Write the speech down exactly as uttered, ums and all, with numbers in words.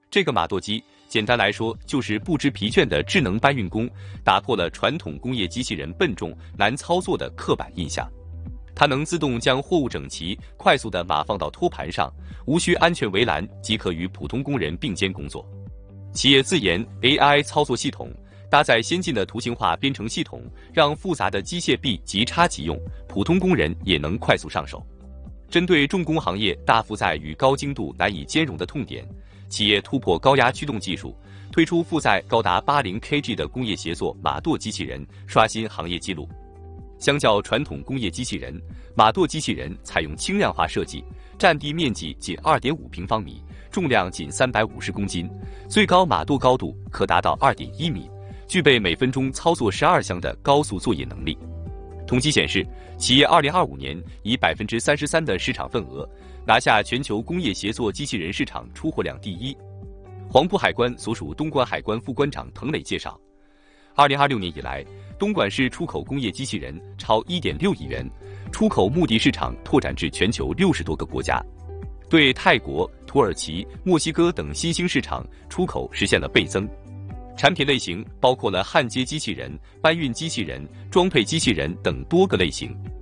这个马舵机，简单来说就是不知疲倦的智能搬运工，打破了传统工业机器人笨重难操作的刻板印象。它能自动将货物整齐、快速地码放到托盘上，无需安全围栏即可与普通工人并肩工作。企业自研 A I 操作系统，搭载先进的图形化编程系统，让复杂的机械臂即插即用，普通工人也能快速上手。针对重工行业大负载与高精度难以兼容的痛点，企业突破高压驱动技术，推出负载高达八十 K G 的工业协作马舵机器人，刷新行业纪录。相较传统工业机器人，马舵机器人采用轻量化设计，占地面积仅 二点五平方米，重量仅三百五十公斤，最高马舵高度可达到 二点一米，具备每分钟操作十二项的高速作业能力。统计显示，企业二零二五年以 百分之三十三 的市场份额，拿下全球工业协作机器人市场出货量第一。黄埔海关所属东莞海关副关长滕磊介绍，二零二六年以来，东莞市出口工业机器人超 一点六亿元，出口目的市场拓展至全球六十多个国家，对泰国、土耳其、墨西哥等新兴市场出口实现了倍增。产品类型包括了焊接机器人、搬运机器人、装配机器人等多个类型。